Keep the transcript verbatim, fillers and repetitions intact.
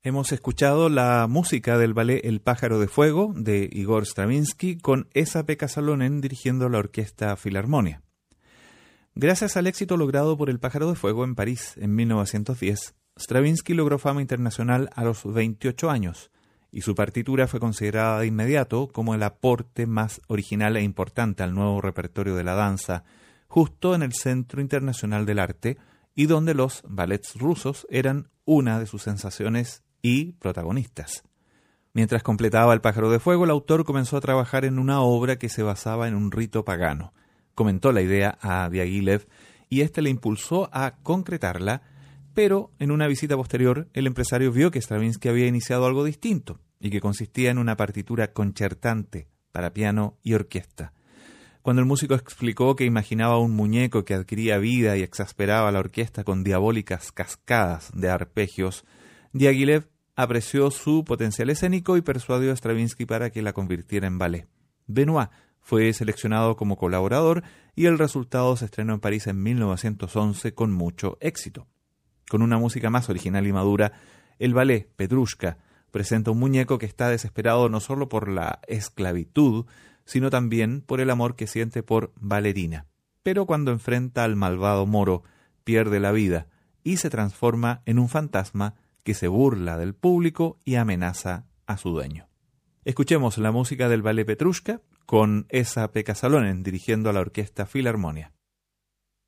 Hemos escuchado la música del ballet El pájaro de fuego de Igor Stravinsky con Esa-Pekka Salonen dirigiendo la Orquesta Filarmonia. Gracias al éxito logrado por El pájaro de fuego en París en mil novecientos diez, Stravinsky logró fama internacional a los veintiocho años y su partitura fue considerada de inmediato como el aporte más original e importante al nuevo repertorio de la danza, justo en el Centro Internacional del Arte y donde los ballets rusos eran una de sus sensaciones y protagonistas. Mientras completaba El pájaro de fuego, el autor comenzó a trabajar en una obra que se basaba en un rito pagano. Comentó la idea a Diaghilev y éste le impulsó a concretarla, pero en una visita posterior el empresario vio que Stravinsky había iniciado algo distinto y que consistía en una partitura concertante para piano y orquesta. Cuando el músico explicó que imaginaba un muñeco que adquiría vida y exasperaba a la orquesta con diabólicas cascadas de arpegios, Diaghilev apreció su potencial escénico y persuadió a Stravinsky para que la convirtiera en ballet. Benoit fue seleccionado como colaborador y el resultado se estrenó en París en mil novecientos once con mucho éxito. Con una música más original y madura, el ballet Petrushka presenta un muñeco que está desesperado no solo por la esclavitud, sino también por el amor que siente por Valerina. Pero cuando enfrenta al malvado moro, pierde la vida y se transforma en un fantasma que se burla del público y amenaza a su dueño. Escuchemos la música del ballet Petrushka con Esa-Pekka Salonen dirigiendo a la Orquesta Filarmonia.